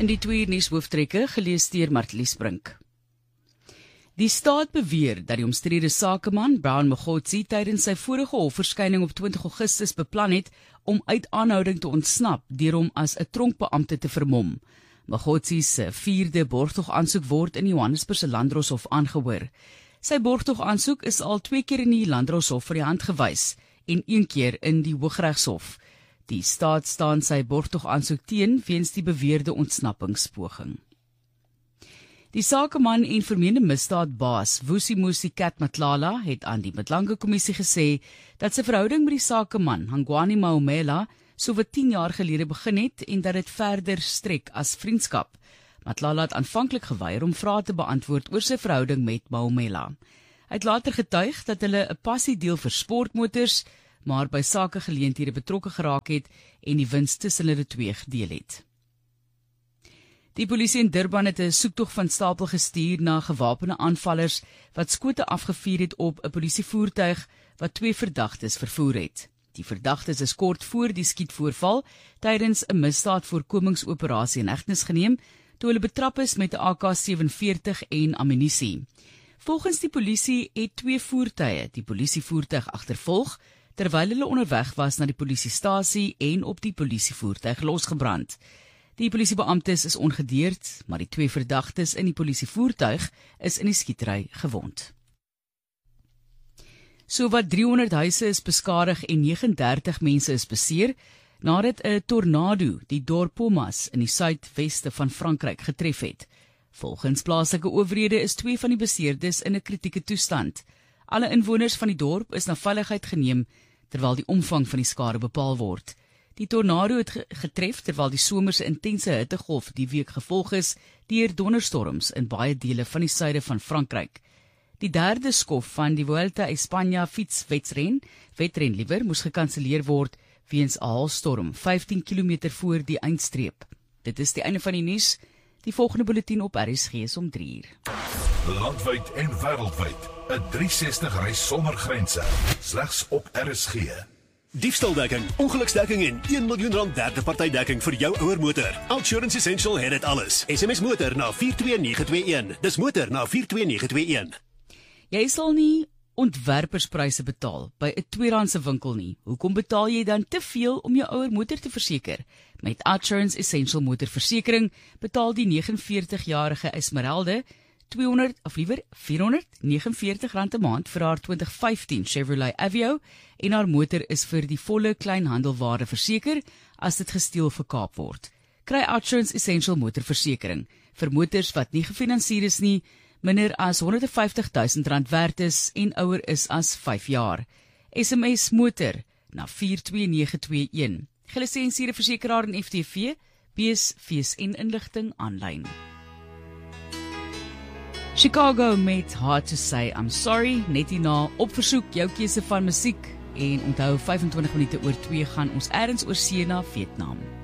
In die 2 nuushooftrekke gelees deur Martlies Brink. Die staat beweer dat die omstrede sakeman Brown Mokgotsi tydens sy vorige hofverskyning op 20 Augustus beplan het om uit aanhouding te ontsnap deur hom as 'n tronkbeampte te vermom. Mokgotsi se 4de borgtogaansoek word in Johannesburgse Landdroshof aangehoor. Sy borgtogaansoek is al 2 keer in die Landdroshof vir die hand gewys en 1 keer in die Hooggeregshof. Die staat staan sy borgtogaansoek teen weens die beweerde ontsnappingspoging. Die sakeman en vermeende misdaadbaas Vusimusi Kat Matlala het aan die Madlanga Kommissie gesê dat sy verhouding met die sakeman Hangwani Maumela sowat 10 jaar gelede begin het en dat dit verder strek as vriendskap. Matlala het aanvanklik geweier om vrae te beantwoord oor sy verhouding met Maumela. Hy het later getuig dat hulle 'n passie deel vir sportmotors, maar by sakegeleenthede betrokke geraak het en die wins tussen hulle twee gedeel het. Die polisie in Durban het 'n soektog van stapel gestuur na gewapende aanvallers wat skote afgevuur het op 'n polisievoertuig wat 2 verdagtes vervoer het. Die verdagtes is kort voor die skietvoorval tydens 'n misdaadvoorkomingsoperasie in hegtenis geneem toe hulle betrap is met 'n AK-47 en ammunisie. Volgens die polisie het 2 voertuie die polisievoertuig agtervolg terwyl hulle onderweg was na die polisiestasie en op die polisievoertuig losgebrand. Die polisiebeamptes is ongedeerd, maar die 2 verdagtes in die polisievoertuig is in die skietery gewond. Sowat 300 huise is beskadig en 39 mense is beseer nadat 'n tornado die dorp Pomas in die suidweste van Frankryk getref het. Volgens plaaslike owerhede is 2 van die beseerdes in 'n kritieke toestand. Alle inwoners van die dorp is na veiligheid geneem terwyl die omvang van die skade bepaal word. Die tornado het getref terwyl die somerse intense hittegolf die week gevolg is deur donderstorms in baie dele van die suide van Frankryk. Die 3de skof van die Vuelta a España fietswedren moes gekanselleer word weens 'n haalstorm 15 km voor die eindstreep. Dit is die einde van die nuus. Die volgende bulletin op RSG is om 3 uur. Landwyd en wêreldwyd, 'n 360 reis sonder grense, slegs op RSG. Diefstaldekking, ongeluksdekking en 1 miljoen rand derde partydekking vir jou ouer motor. Outsurance Essential het dit alles. SMS motor na 42921. Dis motor na 42921. Jy sal nie ontwerperspryse betaal by 'n tweedehandse winkel nie. Hoekom betaal jy dan te veel om jou ouer motor te verseker? Met Outsurance Essential motorversekering betaal die 49-jarige Esmeralda 449 rand 'n maand vir haar 2015 Chevrolet Aveo en haar motor is vir die volle kleinhandelwaarde verseker as dit gesteel verkaap word. Kry Outsurance Essential motorversekering vir motors wat nie gefinansier is nie, minder as 150 000 rand werd is en ouer is as 5 jaar. SMS motor na 42921. Gelisensieerde versekeraar en FTV, bees, fees en inligting aanlyn. Chicago met Hard to Say I'm Sorry, net hierna op versoek jou keuse van musiek en onthou 25 minute oor 2 gaan ons ergens oor see na Vietnam.